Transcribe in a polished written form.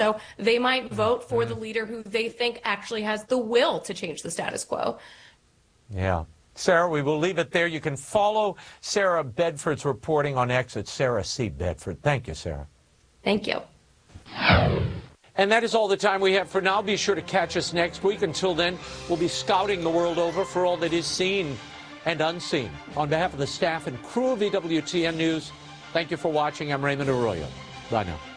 So they might vote for the leader who they think actually has the will to change the status quo. Yeah. Sarah, we will leave it there. You can follow Sarah Bedford's reporting on X at Sarah C. Bedford. Thank you, Sarah. Thank you. And that is all the time we have for now. Be sure to catch us next week. Until then, we'll be scouting the world over for all that is seen and unseen. On behalf of the staff and crew of EWTN News, thank you for watching. I'm Raymond Arroyo. Bye now.